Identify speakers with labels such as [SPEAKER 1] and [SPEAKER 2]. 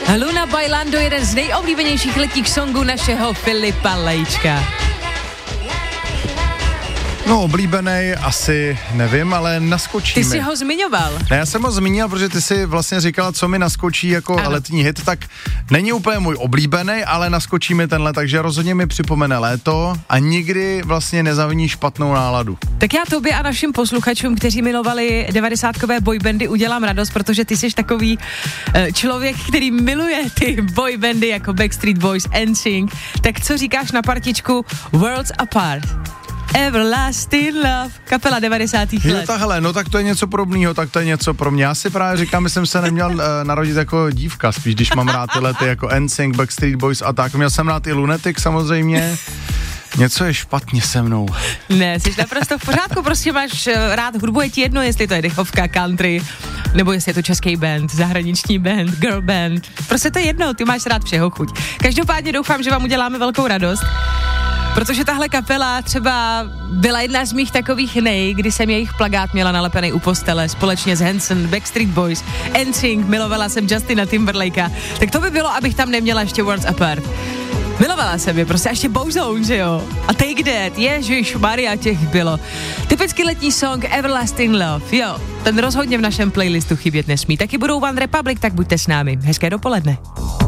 [SPEAKER 1] Luna Bailando, jeden z nejoblíbenějších letních songů našeho Filipa Lejčka.
[SPEAKER 2] No, oblíbenej asi nevím, ale naskočíme.
[SPEAKER 1] Ty jsi ho zmiňoval.
[SPEAKER 2] Ne, já jsem ho zmínil, protože ty jsi vlastně říkala, co mi naskočí jako letní hit, tak není úplně můj oblíbený, ale naskočí mi tenhle, takže rozhodně mi připomene léto a nikdy vlastně nezaviní špatnou náladu.
[SPEAKER 1] Tak já tobě a našim posluchačům, kteří milovali 90kové boybandy, udělám radost, protože ty jsi takový člověk, který miluje ty boybandy jako Backstreet Boys, NSYNC. Tak co říkáš na partičku Worlds Apart? Everlasting Love, kapela 90. let.
[SPEAKER 2] Jo, tahle, no tak to je něco podobného, tak to je něco pro mě. Já si právě říkám, že jsem se neměl narodit jako dívka, spíš když mám rád tyhle ty jako NSYNC, Backstreet Boys a tak. Měl jsem rád i Lunatic samozřejmě. Něco je špatně se mnou.
[SPEAKER 1] Ne, jsi naprosto v pořádku, prostě máš rád hudbu, je ti jedno, jestli to je dechovka, country, nebo jestli je to český band, zahraniční band, girl band. Prostě to je jedno, ty máš rád všeho chuť. Každopádně doufám, že vám uděláme velkou radost. Protože tahle kapela třeba byla jedna z mých takových kdy jsem jejich plakát měla nalepený u postele společně s Hanson, Backstreet Boys, NSYNC, milovala jsem Justina Timberlakea, tak to by bylo, abych tam neměla ještě Worlds Apart. Milovala jsem je, prostě ještě Boozone, že jo? A Take That, ježišmarja, těch bylo. Typický letní song Everlasting Love, jo, ten rozhodně v našem playlistu chybět nesmí. Taky budou One Republic, tak buďte s námi. Hezké dopoledne.